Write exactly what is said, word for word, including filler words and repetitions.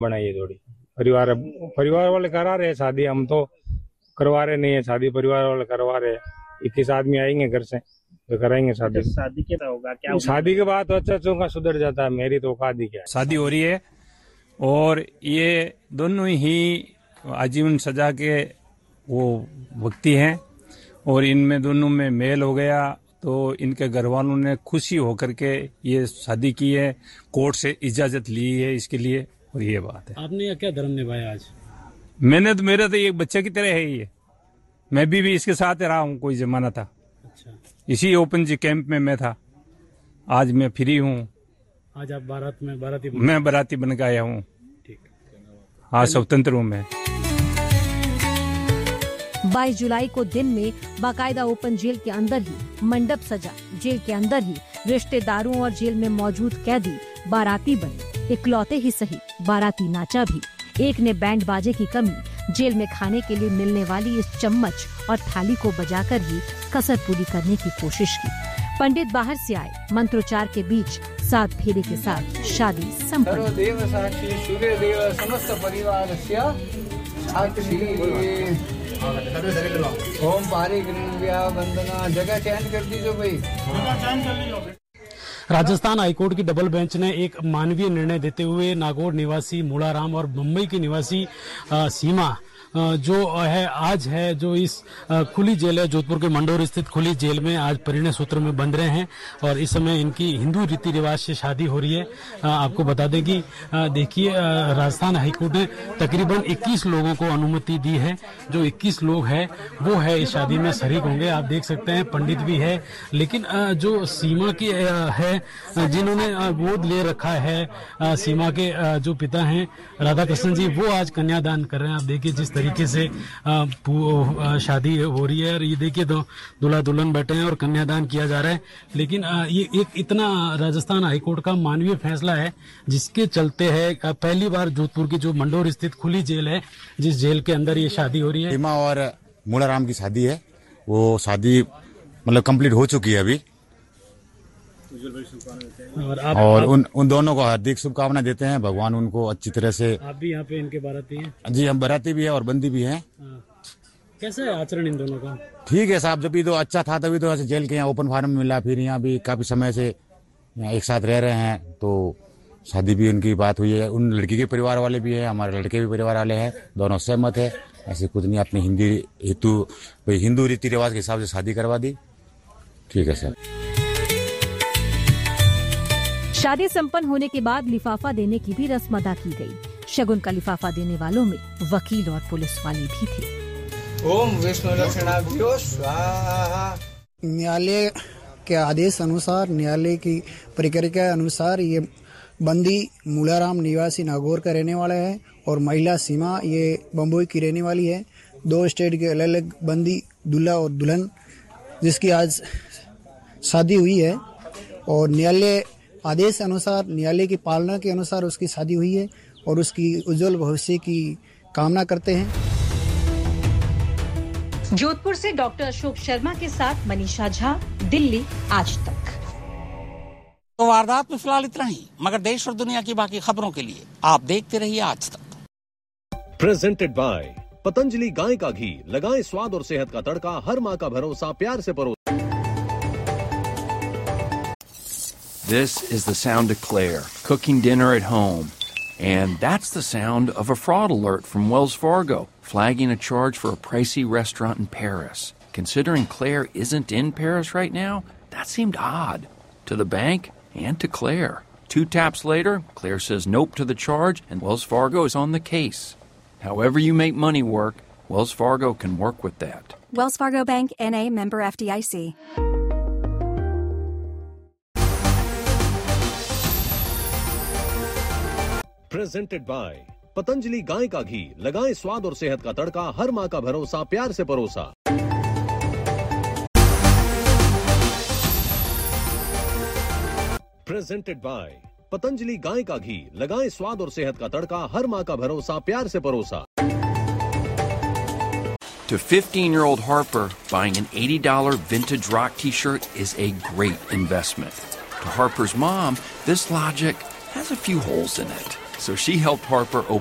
बनाइए थोड़ी। परिवार परिवार वाले करा रहे हैं शादी, हम तो करवा रहे नहीं है शादी, परिवार वाले करवा रहे हैं। इक्कीस आदमी आएंगे घर से तो कराएंगे शादी। शादी के होगा क्या? शादी के बाद अच्छा चौका सुधर जाता है। मेरी तो औकात ही क्या है। शादी हो रही है और ये दोनों ही आजीवन सजा के वो व्यक्ति हैं और इनमें दोनों में मेल हो गया तो इनके घर वालों ने खुशी होकर के ये शादी की है, कोर्ट से इजाजत ली है इसके लिए। और ये बात है। आपने क्या धर्म निभाया आज? मैंने तो मेरा तो एक बच्चे की तरह है ये, मैं भी, भी इसके साथ रहा हूँ कोई जमाना था। अच्छा। इसी ओपन जी कैंप में मैं था, आज मैं फ्री हूँ। आज आप बारात में बाराती बन... मैं बाराती बन के आया हूँ। ठीक। हाँ, स्वतंत्र हूँ मैं। बाईस जुलाई को दिन में बाकायदा ओपन जेल के अंदर ही मंडप सजा, जेल के अंदर ही रिश्तेदारों और जेल में मौजूद कैदी बाराती बने। इकलौते ही सही बाराती नाचा भी। एक ने बैंड बाजे की कमी जेल में खाने के लिए मिलने वाली इस चम्मच और थाली को बजाकर ही कसर पूरी करने की कोशिश की। पंडित बाहर से आए, मंत्रोच्चार के बीच सात फेरे के साथ शादी संपन्न। ओम पारी वंदना। जगह चेंज कर दीजिए भाई। राजस्थान हाईकोर्ट की डबल बेंच ने एक मानवीय निर्णय देते हुए नागौर निवासी मूलाराम और मुंबई की निवासी सीमा जो है आज है जो इस खुली जेल है जोधपुर के मंडोर स्थित खुली जेल में आज परिणय सूत्र में बंध रहे हैं और इस समय इनकी हिंदू रीति रिवाज से शादी हो रही है। आपको बता दें कि देखिए राजस्थान हाईकोर्ट ने तकरीबन इक्कीस लोगों को अनुमति दी है। जो इक्कीस लोग हैं वो है इस शादी में शरीक होंगे। आप देख सकते हैं पंडित भी है, लेकिन जो सीमा की है जिन्होंने गोद ले रखा है सीमा के जो पिता हैं राधा कृष्ण जी, वो आज कन्यादान कर रहे हैं। आप देखिए जिस तरीके से शादी हो रही है और ये देखिए तो दूल्हा दुल्हन बैठे हैं और कन्यादान किया जा रहा है। लेकिन ये एक इतना राजस्थान हाईकोर्ट का मानवीय फैसला है जिसके चलते है पहली बार जोधपुर की जो मंडोर स्थित खुली जेल है जिस जेल के अंदर ये शादी हो रही है। सीमा और मूलाराम की शादी है, वो शादी मतलब कंप्लीट हो चुकी है अभी और, आप, और आप, उन उन दोनों को हार्दिक शुभकामनाएं देते हैं। भगवान उनको अच्छी तरह से। आप भी यहाँ पे इनके बाराती हैं? जी, हम बाराती भी है और बंदी भी हैं। कैसा है आचरण इन दोनों का? ठीक है साहब, जब भी तो अच्छा था तभी तो ऐसे जेल के यहाँ ओपन फार्म मिला, फिर यहाँ भी काफी समय से यहाँ एक साथ रह रहे हैं तो शादी भी उनकी बात हुई है। उन लड़की के परिवार वाले भी है, हमारे लड़के भी परिवार वाले हैं, दोनों सहमत है। ऐसे कुछ नहीं, अपनी हिंदी हेतु हिंदू रीति रिवाज के हिसाब से शादी करवा दी। ठीक है सर। शादी संपन्न होने के बाद लिफाफा देने की भी रस्म अदा की गई। शगुन का लिफाफा देने वालों में वकील और पुलिस वाले भी थे। ओम विष्णु लक्षणाभ्यो स्वाहा। न्यायालय के आदेश अनुसार, न्यायालय की प्रक्रिया के अनुसार ये बंदी मूलाराम निवासी नागौर का रहने वाला है और महिला सीमा ये बम्बई की रहने वाली है। दो स्टेट के अलग अलग बंदी दूल्हा और दुल्हन जिसकी आज शादी हुई है और न्यायालय आदेश अनुसार, न्यायालय की पालना के अनुसार उसकी शादी हुई है और उसकी उज्जवल भविष्य की कामना करते हैं। जोधपुर से डॉक्टर अशोक शर्मा के साथ मनीषा झा, दिल्ली आज तक। तो वारदात में फिलहाल इतना ही, मगर देश और दुनिया की बाकी खबरों के लिए आप देखते रहिए आज तक। प्रेजेंटेड बाय पतंजलि गाय का घी, लगाएं स्वाद और सेहत का तड़का, हर माँ का भरोसा, प्यार से परोसा। This is the sound of Claire cooking dinner at home. And that's the sound of a fraud alert from Wells Fargo, flagging a charge for a pricey restaurant in Paris. Considering Claire isn't in Paris right now, that seemed odd to the bank and to Claire. Two taps later, Claire says nope to the charge and Wells Fargo is on the case. However you make money work, Wells Fargo can work with that. Wells Fargo Bank, N A, member F D I C. Presented by Patanjali गाय का घी, लगाएं स्वाद और सेहत का तड़का, हर माँ का भरोसा, प्यार से परोसा। प्रेजेंटेड बाय पतंजलि गाय का घी, लगाएं स्वाद और सेहत का तड़का, हर माँ का भरोसा, प्यार से परोसा। To fifteen-year-old Harper, buying an eighty dollars vintage rock t-shirt is a great investment. To Harper's mom, this logic has a few holes in it. So she helped Harper open